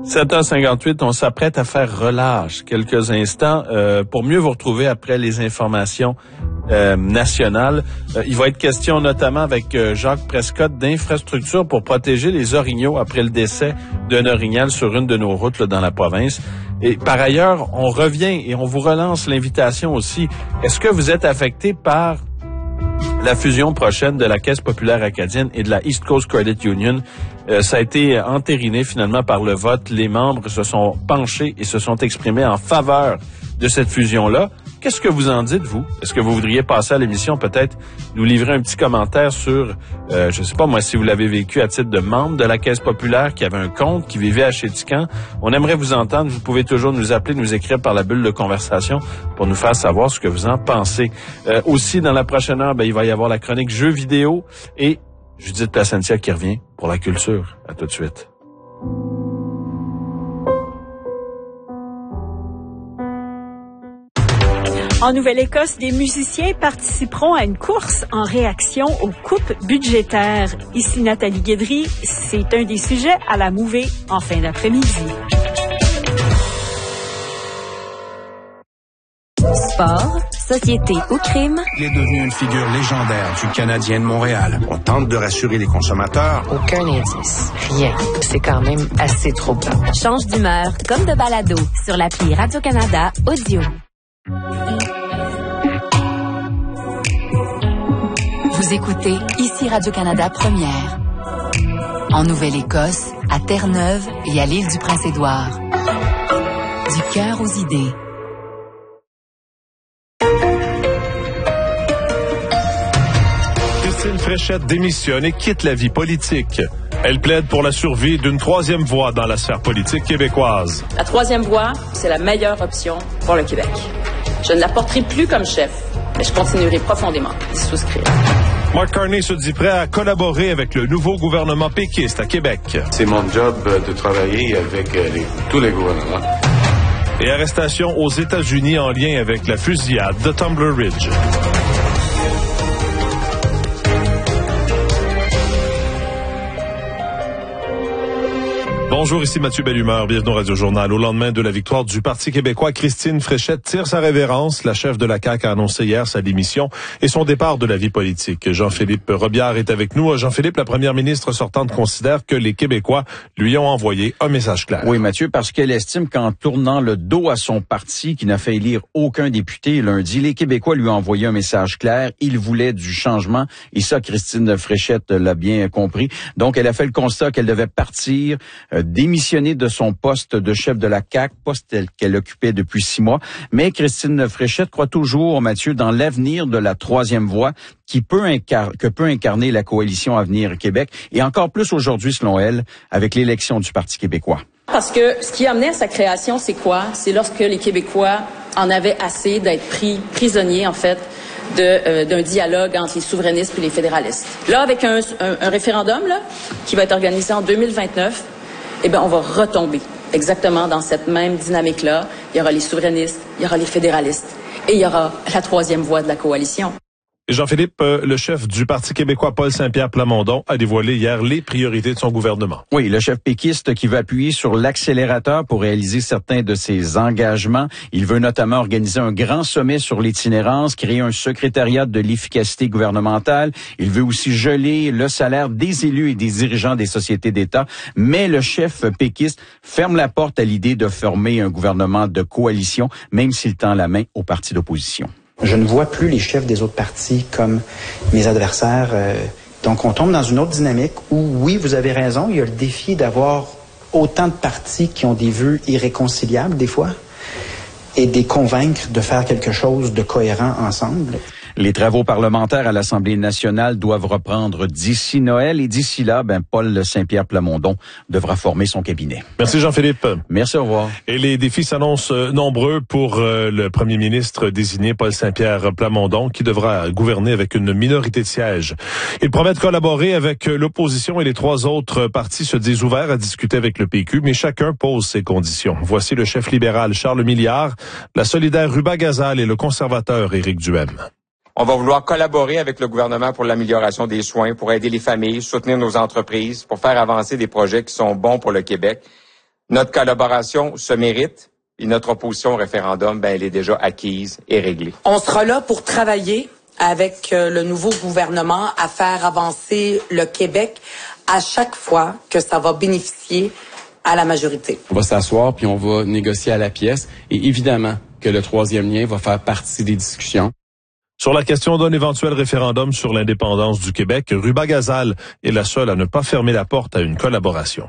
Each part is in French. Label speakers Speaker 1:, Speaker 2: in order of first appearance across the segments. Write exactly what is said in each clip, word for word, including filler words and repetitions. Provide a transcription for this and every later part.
Speaker 1: sept heures cinquante-huit, on s'apprête à faire relâche quelques instants euh, pour mieux vous retrouver après les informations euh, nationales. Euh, il va être question notamment avec euh, Jacques Prescott d'infrastructures pour protéger les orignaux après le décès d'un orignal sur une de nos routes là, dans la province. Et par ailleurs, on revient et on vous relance l'invitation aussi. Est-ce que vous êtes affecté par la fusion prochaine de la Caisse populaire acadienne et de la East Coast Credit Union? Euh, ça a été entériné finalement par le vote. Les membres se sont penchés et se sont exprimés en faveur de cette fusion-là. Qu'est-ce que vous en dites, vous? Est-ce que vous voudriez passer à l'émission, peut-être nous livrer un petit commentaire sur, euh, je sais pas moi, si vous l'avez vécu à titre de membre de la Caisse populaire, qui avait un compte, qui vivait à Chétican? On aimerait vous entendre. Vous pouvez toujours nous appeler, nous écrire par la bulle de conversation pour nous faire savoir ce que vous en pensez. Euh, aussi, dans la prochaine heure, ben, il va y avoir la chronique jeux vidéo et Judith Placentia qui revient pour la culture. À tout de suite.
Speaker 2: En Nouvelle-Écosse, des musiciens participeront à une course en réaction aux coupes budgétaires. Ici Nathalie Guédry, c'est un des sujets à la mouvée en fin d'après-midi.
Speaker 3: Sport, société ou crime.
Speaker 4: Il est devenu une figure légendaire du Canadien de Montréal. On tente de rassurer les consommateurs.
Speaker 5: Aucun indice. Rien. C'est quand même assez troublant.
Speaker 3: Change d'humeur comme de balado sur l'appli Radio-Canada Audio. Vous écoutez ici Radio-Canada Première. En Nouvelle-Écosse, à Terre-Neuve et à l'île du Prince-Édouard. Du cœur aux idées.
Speaker 6: Christine Fréchette démissionne et quitte la vie politique. Elle plaide pour la survie d'une troisième voie dans la sphère politique québécoise.
Speaker 7: La troisième voie, c'est la meilleure option pour le Québec. Je ne la porterai plus comme chef, mais je continuerai profondément d'y souscrire.
Speaker 6: Mark Carney se dit prêt à collaborer avec le nouveau gouvernement péquiste à Québec.
Speaker 8: C'est mon job de travailler avec les, tous les gouvernements.
Speaker 6: Et arrestation aux États-Unis en lien avec la fusillade de Tumbler Ridge. Bonjour, ici Mathieu Bellumeur. Bienvenue au Radio-Journal. Au lendemain de la victoire du Parti québécois, Christine Fréchette tire sa révérence. La chef de la C A Q a annoncé hier sa démission et son départ de la vie politique. Jean-Philippe Robillard est avec nous. Jean-Philippe, la première ministre sortante considère que les Québécois lui ont envoyé un message clair.
Speaker 9: Oui, Mathieu, parce qu'elle estime qu'en tournant le dos à son parti, qui n'a fait élire aucun député lundi, les Québécois lui ont envoyé un message clair. Ils voulaient du changement. Et ça, Christine Fréchette l'a bien compris. Donc, elle a fait le constat qu'elle devait partir, euh, démissionner de son poste de chef de la C A Q, poste qu'elle occupait depuis six mois. Mais Christine Fréchette croit toujours, Mathieu, dans l'avenir de la troisième voie qui peut incar- que peut incarner la coalition Avenir Québec, et encore plus aujourd'hui, selon elle, avec l'élection du Parti québécois.
Speaker 7: Parce que ce qui a amené à sa création, c'est quoi? C'est lorsque les Québécois en avaient assez d'être pris prisonniers, en fait, de, euh, d'un dialogue entre les souverainistes et les fédéralistes. Là, avec un, un, un référendum là, qui va être organisé en deux mille vingt-neuf, eh bien, on va retomber exactement dans cette même dynamique-là. Il y aura les souverainistes, il y aura les fédéralistes et il y aura la troisième voie de la coalition.
Speaker 6: Jean-Philippe, le chef du Parti québécois, Paul Saint-Pierre Plamondon, a dévoilé hier les priorités de son gouvernement.
Speaker 9: Oui, le chef péquiste qui veut appuyer sur l'accélérateur pour réaliser certains de ses engagements. Il veut notamment organiser un grand sommet sur l'itinérance, créer un secrétariat de l'efficacité gouvernementale. Il veut aussi geler le salaire des élus et des dirigeants des sociétés d'État. Mais le chef péquiste ferme la porte à l'idée de former un gouvernement de coalition, même s'il tend la main aux partis d'opposition.
Speaker 10: Je ne vois plus les chefs des autres partis comme mes adversaires. Euh, donc, on tombe dans une autre dynamique où, oui, vous avez raison, il y a le défi d'avoir autant de partis qui ont des vues irréconciliables, des fois, et de les convaincre de faire quelque chose de cohérent ensemble.
Speaker 9: Les travaux parlementaires à l'Assemblée nationale doivent reprendre d'ici Noël et d'ici là, ben Paul Saint-Pierre Plamondon devra former son cabinet.
Speaker 6: Merci Jean-Philippe.
Speaker 9: Merci, au revoir.
Speaker 6: Et les défis s'annoncent nombreux pour euh, le premier ministre désigné Paul Saint-Pierre Plamondon qui devra gouverner avec une minorité de sièges. Il promet de collaborer avec l'opposition et les trois autres partis se disent ouverts à discuter avec le P Q, mais chacun pose ses conditions. Voici le chef libéral Charles Milliard, la solidaire Ruba Gazal et le conservateur Éric Duhem.
Speaker 11: On va vouloir collaborer avec le gouvernement pour l'amélioration des soins, pour aider les familles, soutenir nos entreprises, pour faire avancer des projets qui sont bons pour le Québec. Notre collaboration se mérite et notre opposition au référendum, ben, elle est déjà acquise et réglée.
Speaker 12: On sera là pour travailler avec le nouveau gouvernement à faire avancer le Québec à chaque fois que ça va bénéficier à la majorité.
Speaker 13: On va s'asseoir puis on va négocier à la pièce et évidemment que le troisième lien va faire partie des discussions.
Speaker 6: Sur la question d'un éventuel référendum sur l'indépendance du Québec, Ruba Gazal est la seule à ne pas fermer la porte à une collaboration.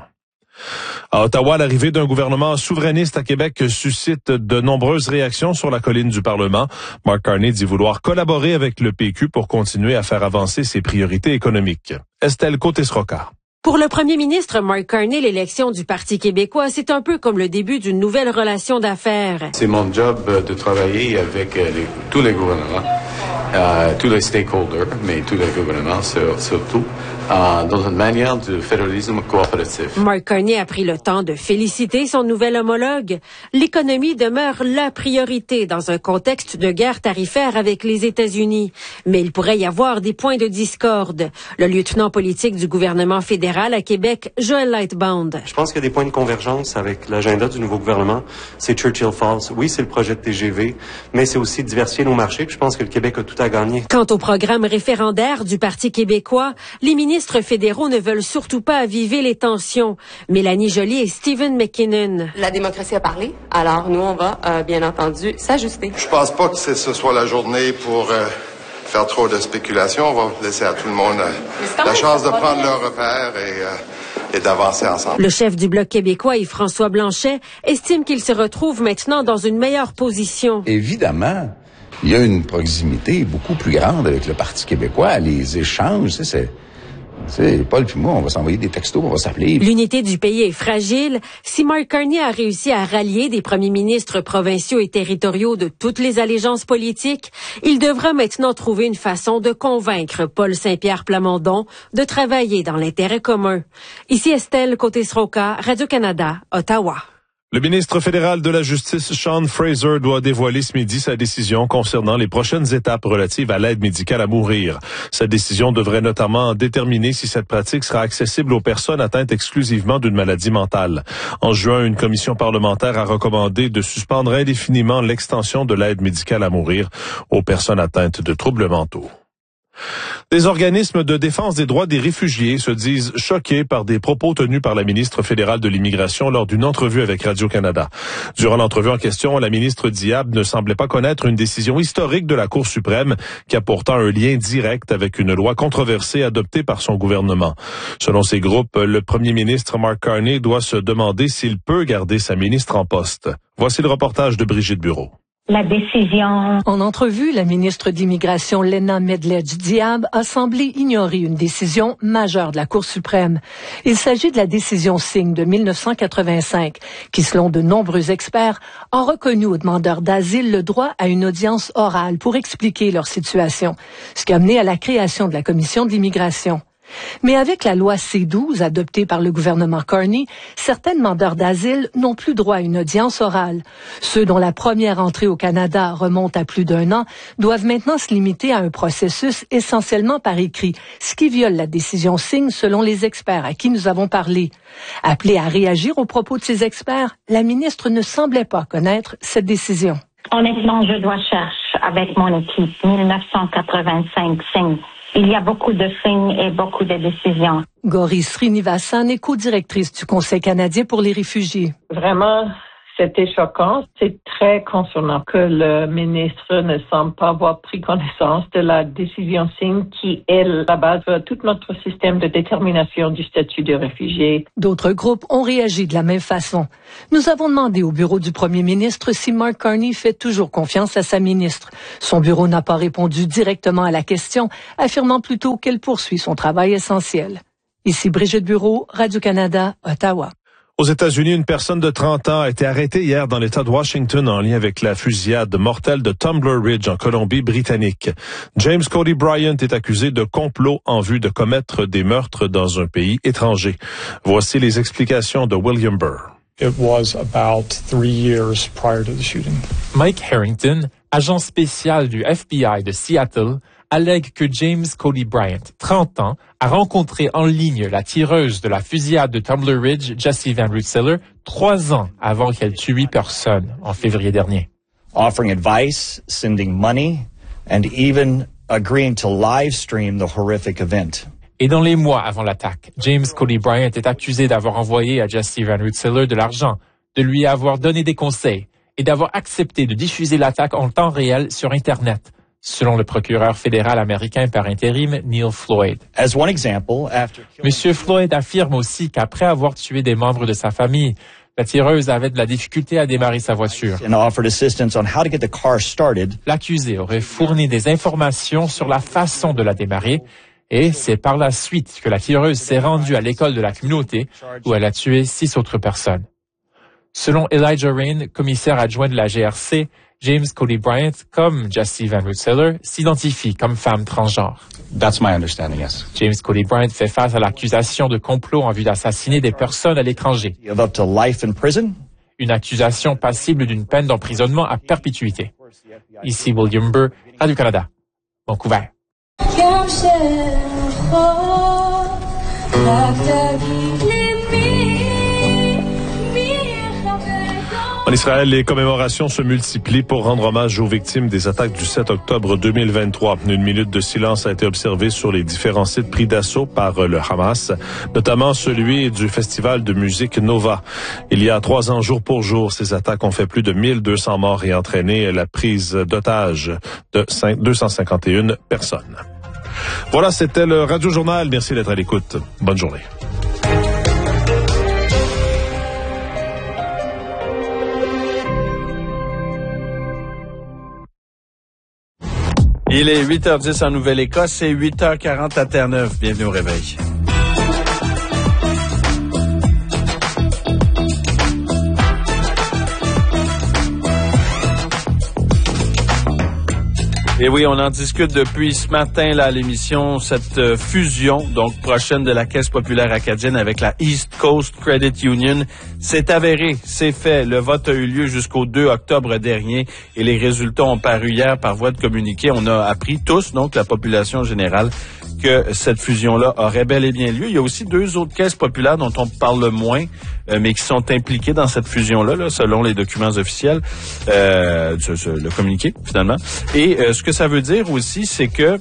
Speaker 6: À Ottawa, l'arrivée d'un gouvernement souverainiste à Québec suscite de nombreuses réactions sur la colline du Parlement. Mark Carney dit vouloir collaborer avec le P Q pour continuer à faire avancer ses priorités économiques. Estelle Côté-Sroca.
Speaker 14: Pour le premier ministre Mark Carney, l'élection du Parti québécois, c'est un peu comme le début d'une nouvelle relation d'affaires.
Speaker 8: C'est mon job de travailler avec les, tous les gouvernements, euh, tous les stakeholders, mais tous les gouvernements surtout, euh, dans une manière de fédéralisme coopératif.
Speaker 14: Mark Carney a pris le temps de féliciter son nouvel homologue. L'économie demeure la priorité dans un contexte de guerre tarifaire avec les États-Unis. Mais il pourrait y avoir des points de discorde. Le lieutenant politique du gouvernement fédéral à Québec, Joël Lightbound.
Speaker 15: Je pense qu'il y a des points de convergence avec l'agenda du nouveau gouvernement. C'est Churchill Falls. Oui, c'est le projet de T G V, mais c'est aussi diversifier nos marchés. Puis je pense que le Québec a tout à gagner.
Speaker 14: Quant au programme référendaire du Parti québécois, les ministres fédéraux ne veulent surtout pas aviver les tensions. Mélanie Joly et Stephen McKinnon.
Speaker 16: La démocratie a parlé, alors nous, on va euh, bien entendu s'ajuster.
Speaker 17: Je pense pas que ce soit la journée pour euh, faire trop de spéculation. On va laisser à tout le monde euh, la chance de prendre leurs repères et... Euh, et d'avancer ensemble.
Speaker 14: Le chef du Bloc québécois, Yves-François Blanchet, estime qu'il se retrouve maintenant dans une meilleure position.
Speaker 18: Évidemment, il y a une proximité beaucoup plus grande avec le Parti québécois. Les échanges, c'est... c'est... C'est Paul puis moi, on va s'envoyer des textos, on va s'appeler.
Speaker 14: L'unité du pays est fragile. Si Mark Carney a réussi à rallier des premiers ministres provinciaux et territoriaux de toutes les allégeances politiques, il devra maintenant trouver une façon de convaincre Paul Saint-Pierre Plamondon de travailler dans l'intérêt commun. Ici Estelle Côté-Sroca, Radio-Canada, Ottawa.
Speaker 6: Le ministre fédéral de la Justice, Sean Fraser, doit dévoiler ce midi sa décision concernant les prochaines étapes relatives à l'aide médicale à mourir. Cette décision devrait notamment déterminer si cette pratique sera accessible aux personnes atteintes exclusivement d'une maladie mentale. En juin, une commission parlementaire a recommandé de suspendre indéfiniment l'extension de l'aide médicale à mourir aux personnes atteintes de troubles mentaux. Des organismes de défense des droits des réfugiés se disent choqués par des propos tenus par la ministre fédérale de l'Immigration lors d'une entrevue avec Radio-Canada. Durant l'entrevue en question, la ministre Diab ne semblait pas connaître une décision historique de la Cour suprême qui a pourtant un lien direct avec une loi controversée adoptée par son gouvernement. Selon ces groupes, le premier ministre Mark Carney doit se demander s'il peut garder sa ministre en poste. Voici le reportage de Brigitte Bureau.
Speaker 19: La décision. En entrevue, la ministre d'Immigration, Lena Medledge-Diab, a semblé ignorer une décision majeure de la Cour suprême. Il s'agit de la décision Singh de mille neuf cent quatre-vingt-cinq, qui, selon de nombreux experts, a reconnu aux demandeurs d'asile le droit à une audience orale pour expliquer leur situation, ce qui a mené à la création de la Commission de l'immigration. Mais avec la loi C douze adoptée par le gouvernement Carney, certains demandeurs d'asile n'ont plus droit à une audience orale. Ceux dont la première entrée au Canada remonte à plus d'un an doivent maintenant se limiter à un processus essentiellement par écrit, ce qui viole la décision Singh selon les experts à qui nous avons parlé. Appelée à réagir aux propos de ces experts, la ministre ne semblait pas connaître cette décision. Honnêtement, je dois chercher avec mon équipe mille neuf cent quatre-vingt-cinq Singh. Il y a beaucoup de signes et beaucoup de décisions. Gauri Srinivasan est co-directrice du Conseil canadien pour les réfugiés.
Speaker 20: Vraiment, c'était choquant. C'est très concernant que le ministre ne semble pas avoir pris connaissance de la décision Singh qui est la base de tout notre système de détermination du statut de réfugié.
Speaker 19: D'autres groupes ont réagi de la même façon. Nous avons demandé au bureau du premier ministre si Mark Carney fait toujours confiance à sa ministre. Son bureau n'a pas répondu directement à la question, affirmant plutôt qu'elle poursuit son travail essentiel. Ici Brigitte Bureau, Radio-Canada, Ottawa.
Speaker 6: Aux États-Unis, une personne de trente ans a été arrêtée hier dans l'État de Washington en lien avec la fusillade mortelle de Tumbler Ridge en Colombie-Britannique. James Cody Bryant est accusé de complot en vue de commettre des meurtres dans un pays étranger. Voici les explications de William Burr.
Speaker 21: It was about three years prior to the shooting.
Speaker 22: Mike Harrington, agent spécial du F B I de Seattle,
Speaker 1: allègue que James Cody Bryant, trente ans, a rencontré en ligne la tireuse de la fusillade de Tumbler Ridge, Jessie Van Rensselaer, trois ans avant qu'elle tue huit personnes en février dernier.
Speaker 22: Offering advice, sending money, and even agreeing to live stream the horrific event.
Speaker 1: Et dans les mois avant l'attaque, James Cody Bryant est accusé d'avoir envoyé à Jessie Van Rensselaer de l'argent, de lui avoir donné des conseils et d'avoir accepté de diffuser l'attaque en temps réel sur Internet, selon le procureur fédéral américain par intérim Neil Floyd.
Speaker 22: As one example, after...
Speaker 1: Monsieur Floyd affirme aussi qu'après avoir tué des membres de sa famille, la tireuse avait de la difficulté à démarrer sa voiture. L'accusé aurait fourni des informations sur la façon de la démarrer et c'est par la suite que la tireuse s'est rendue à l'école de la communauté où elle a tué six autres personnes. Selon Elijah Rain, commissaire adjoint de la G R C, James Cody Bryant, comme Jessie Van Rensselaer, s'identifie comme femme transgenre.
Speaker 22: That's my understanding, yes.
Speaker 1: James Cody Bryant fait face à l'accusation de complot en vue d'assassiner des personnes à l'étranger.
Speaker 22: Up to life in prison.
Speaker 1: Une accusation passible d'une peine d'emprisonnement à perpétuité. Ici William Burr, Radio-Canada, Vancouver.
Speaker 6: En Israël, les commémorations se multiplient pour rendre hommage aux victimes des attaques du sept octobre deux mille vingt-trois. Une minute de silence a été observée sur les différents sites pris d'assaut par le Hamas, notamment celui du festival de musique Nova. Il y a trois ans, jour pour jour, ces attaques ont fait plus de mille deux cents morts et entraîné la prise d'otages de deux cent cinquante et une personnes. Voilà, c'était le Radio Journal. Merci d'être à l'écoute. Bonne journée.
Speaker 9: Il est huit heures dix en Nouvelle-Écosse et huit heures quarante à Terre-Neuve. Bienvenue au réveil. Et oui, on en discute depuis ce matin là à l'émission, cette euh, fusion donc prochaine de la Caisse populaire acadienne avec la East Coast Credit Union. C'est avéré, c'est fait. Le vote a eu lieu jusqu'au deux octobre dernier et les résultats ont paru hier par voie de communiqué. On a appris tous, donc la population générale, que cette fusion-là aurait bel et bien lieu. Il y a aussi deux autres caisses populaires dont on parle moins, euh, mais qui sont impliquées dans cette fusion-là, là, selon les documents officiels, euh, ce, ce, le communiqué, finalement. Et euh, ce que ça veut dire aussi, c'est que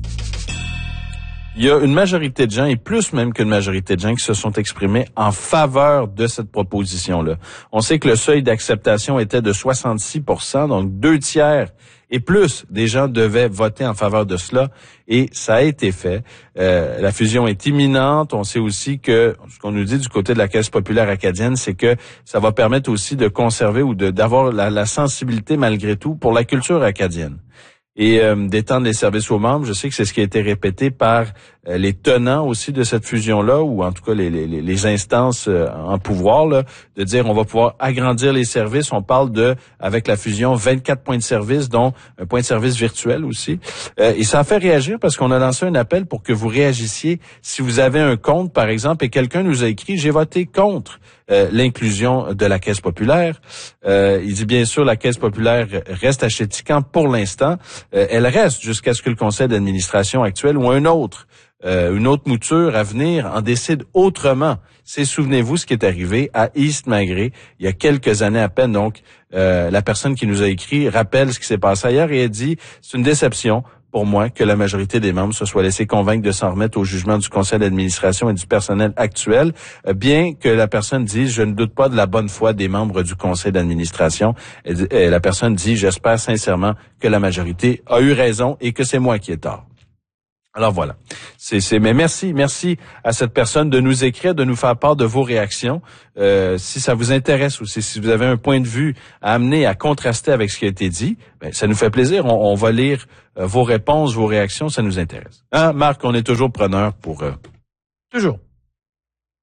Speaker 9: il y a une majorité de gens, et plus même qu'une majorité de gens, qui se sont exprimés en faveur de cette proposition-là. On sait que le seuil d'acceptation était de soixante-six pour cent, donc deux tiers et plus des gens devaient voter en faveur de cela, et ça a été fait. Euh, la fusion est imminente. On sait aussi que ce qu'on nous dit du côté de la Caisse populaire acadienne, c'est que ça va permettre aussi de conserver ou de d'avoir la, la sensibilité malgré tout pour la culture acadienne. Et euh, d'étendre les services aux membres. Je sais que c'est ce qui a été répété par euh, les tenants aussi de cette fusion-là, ou en tout cas les, les, les instances euh, en pouvoir, là, de dire on va pouvoir agrandir les services. On parle de, avec la fusion, vingt-quatre points de service, dont un point de service virtuel aussi. Euh, et ça a fait réagir parce qu'on a lancé un appel pour que vous réagissiez. Si vous avez un compte, par exemple, et quelqu'un nous a écrit « J'ai voté contre ». Euh, l'inclusion de la Caisse populaire. Euh, il dit bien sûr la Caisse populaire reste à Chéticamp pour l'instant. Euh, elle reste jusqu'à ce que le conseil d'administration actuel ou un autre, euh, une autre mouture à venir en décide autrement. C'est, souvenez-vous, ce qui est arrivé à East Magrey il y a quelques années à peine. Donc, euh, la personne qui nous a écrit rappelle ce qui s'est passé ailleurs et elle dit c'est une déception pour moi que la majorité des membres se soient laissés convaincre de s'en remettre au jugement du conseil d'administration et du personnel actuel, bien que la personne dise « Je ne doute pas de la bonne foi des membres du conseil d'administration ». Et la personne dit « J'espère sincèrement que la majorité a eu raison et que c'est moi qui ai tort ». Alors voilà, c'est, c'est, mais merci, merci à cette personne de nous écrire, de nous faire part de vos réactions. Euh, si ça vous intéresse ou si, si vous avez un point de vue à amener, à contraster avec ce qui a été dit, ben, ça nous fait plaisir. On, on va lire euh, vos réponses, vos réactions, ça nous intéresse. Hein, Marc, on est toujours preneur pour... Euh, toujours.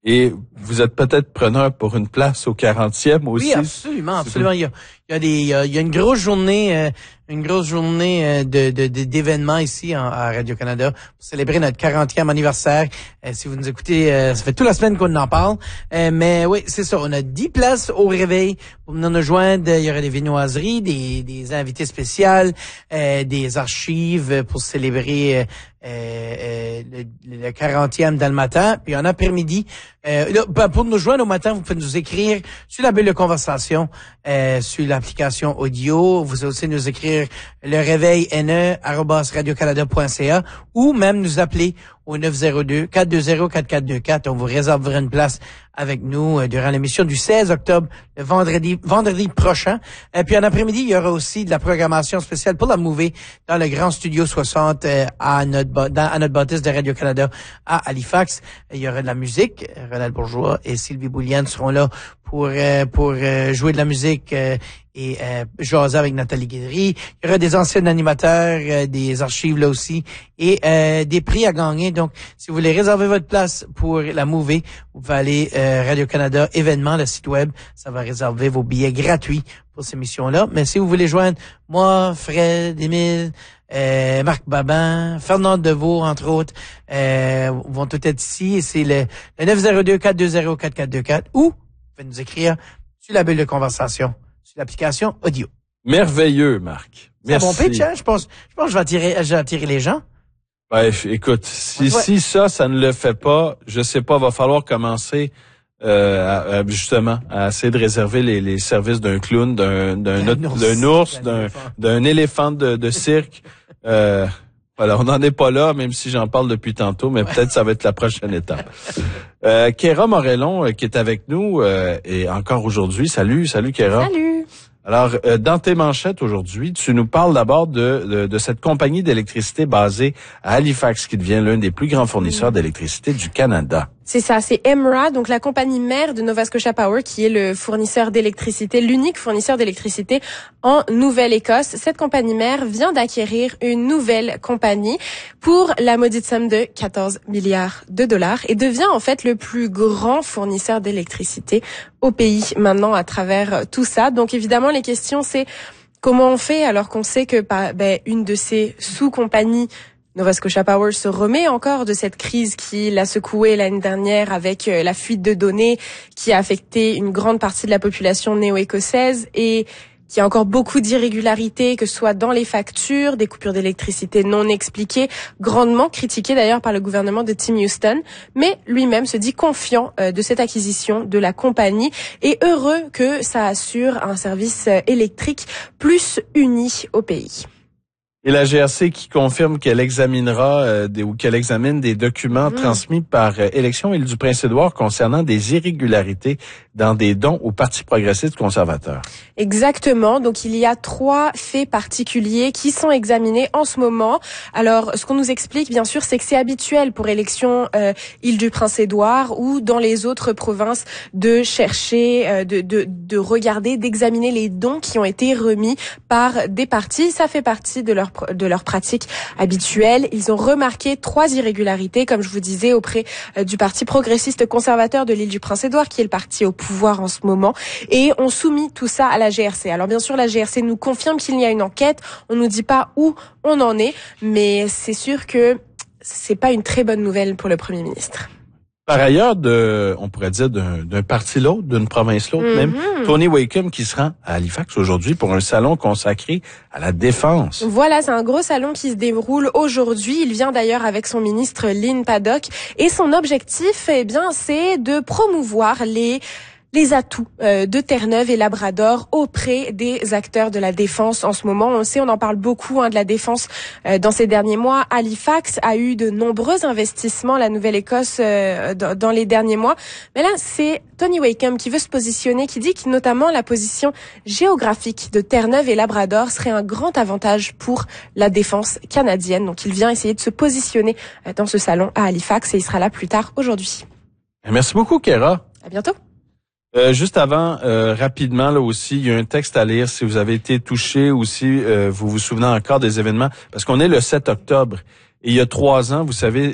Speaker 2: Et vous êtes peut-être preneur pour une place au quarantième aussi.
Speaker 4: Oui, absolument, absolument. Il y a, il y a des, il y a, il y a une grosse journée, euh, une grosse journée euh, de, de, de d'événements ici en, à Radio-Canada pour célébrer notre quarantième anniversaire. Euh, si vous nous écoutez, euh, ça fait toute la semaine qu'on en parle. Euh, mais oui, c'est ça. On a dix places au réveil pour venir nous joindre. Il y aura des viennoiseries, des, des invités spéciaux, euh, des archives pour célébrer euh, euh, le, le quarantième dans le matin. Puis en après-midi, euh, là, pour nous joindre au matin, vous pouvez nous écrire sur la bulle de conversation, euh, sur l'application audio. Vous pouvez aussi nous écrire le réveil ne arobase radiocanada point c a ou même nous appeler au neuf zéro deux, quatre deux zéro, quatre quatre deux quatre. On vous réservera une place avec nous euh, durant l'émission du seize octobre, le vendredi vendredi prochain. Et puis en après-midi, il y aura aussi de la programmation spéciale pour la Movie dans le Grand Studio soixante euh, à notre dans, à notre bâtisse de Radio-Canada à Halifax. Il y aura de la musique. Ronald Bourgeois et Sylvie Bouliane seront là pour euh, pour euh, jouer de la musique euh, et euh, jaser avec Nathalie Guédry. Il y aura des anciens animateurs, euh, des archives là aussi et euh, des prix à gagner. Donc, si vous voulez réserver votre place pour la Movie, vous pouvez aller euh, Radio-Canada événements, le site web. Ça va réserver vos billets gratuits pour ces missions-là. Mais si vous voulez joindre moi, Fred, Émile, euh, Marc Babin, Fernand Deveau, entre autres, euh, vont tous être ici. Et c'est le, le neuf zéro deux, quatre deux zéro, quatre quatre deux quatre ou vous pouvez nous écrire sur la bulle de conversation, sur l'application audio.
Speaker 2: Merveilleux, Marc. Merci.
Speaker 4: C'est un bon pitch, hein? Je pense, je pense que je vais attirer, je vais attirer les gens.
Speaker 2: Ouais, écoute, si,
Speaker 4: ouais.
Speaker 2: si ça, ça ne le fait pas, je sais pas, va falloir commencer euh, à, à, justement à essayer de réserver les, les services d'un clown, d'un d'un, d'un ours, d'un, ours, d'un, d'un éléphant de, de cirque. euh, voilà, on n'en est pas là, même si j'en parle depuis tantôt, mais peut-être ça va être la prochaine étape. Euh, Kéra Morellon, euh, qui est avec nous, euh, et encore aujourd'hui. Salut, salut Kéra.
Speaker 23: Salut.
Speaker 2: Alors, euh, dans tes manchettes aujourd'hui, tu nous parles d'abord de, de, de cette compagnie d'électricité basée à Halifax, qui devient l'un des plus grands fournisseurs d'électricité du Canada.
Speaker 23: C'est ça, c'est Emera, donc la compagnie mère de Nova Scotia Power, qui est le fournisseur d'électricité, l'unique fournisseur d'électricité en Nouvelle-Écosse. Cette compagnie mère vient d'acquérir une nouvelle compagnie pour la maudite somme de quatorze milliards de dollars et devient en fait le plus grand fournisseur d'électricité au pays maintenant à travers tout ça. Donc évidemment, les questions, c'est comment on fait alors qu'on sait que ben, une de ces sous-compagnies, Nova Scotia Power, se remet encore de cette crise qui l'a secouée l'année dernière avec la fuite de données qui a affecté une grande partie de la population néo-écossaise et qui a encore beaucoup d'irrégularités, que ce soit dans les factures, des coupures d'électricité non expliquées, grandement critiquées d'ailleurs par le gouvernement de Tim Houston, mais lui-même se dit confiant de cette acquisition de la compagnie et heureux que ça assure un service électrique plus uni au pays.
Speaker 2: Et la G R C qui confirme qu'elle examinera euh, des, ou qu'elle examine des documents mmh. transmis par euh, Élections Île du Prince-Édouard concernant des irrégularités dans des dons au Parti progressiste conservateur.
Speaker 23: Exactement. Donc, il y a trois faits particuliers qui sont examinés en ce moment. Alors, ce qu'on nous explique, bien sûr, c'est que c'est habituel pour Élections euh, Île du Prince-Édouard ou dans les autres provinces de chercher, euh, de, de, de regarder, d'examiner les dons qui ont été remis par des partis. Ça fait partie de leur de leur pratique habituelle. Ils ont remarqué trois irrégularités, comme je vous disais, auprès euh, du Parti progressiste conservateur de l'île du Prince-Édouard, qui est le parti au pouvoir en ce moment, et ont soumis tout ça à la G R C. Alors bien sûr, la G R C nous confirme qu'il y a une enquête. On nous dit pas où on en est, mais c'est sûr que c'est pas une très bonne nouvelle pour le Premier ministre.
Speaker 2: Par ailleurs, de, on pourrait dire d'un, d'un parti l'autre, d'une province l'autre, mm-hmm. même Tony Wakeham qui se rend à Halifax aujourd'hui pour un salon consacré à la défense.
Speaker 23: Voilà, c'est un gros salon qui se déroule aujourd'hui. Il vient d'ailleurs avec son ministre Lynn Paddock et son objectif, eh bien, c'est de promouvoir les les atouts euh, de Terre-Neuve et Labrador auprès des acteurs de la défense en ce moment. On le sait, on en parle beaucoup hein, de la défense euh, dans ces derniers mois. Halifax a eu de nombreux investissements, la Nouvelle-Écosse, euh, dans, dans les derniers mois. Mais là, c'est Tony Wakeham qui veut se positionner, qui dit que notamment la position géographique de Terre-Neuve et Labrador serait un grand avantage pour la défense canadienne. Donc, il vient essayer de se positionner euh, dans ce salon à Halifax et il sera là plus tard aujourd'hui.
Speaker 2: Merci beaucoup, Kéra.
Speaker 23: À bientôt.
Speaker 2: Euh, juste avant, euh, rapidement, là aussi, il y a un texte à lire si vous avez été touché ou si euh, vous vous souvenez encore des événements, parce qu'on est le sept octobre. Et il y a trois ans, vous savez,